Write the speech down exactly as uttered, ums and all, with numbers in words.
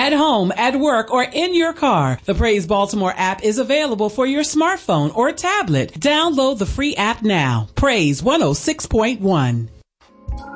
at home, at work, or in your car. The Praise Baltimore app is available for your smartphone or tablet. Download the free app now. Praise one oh six point one.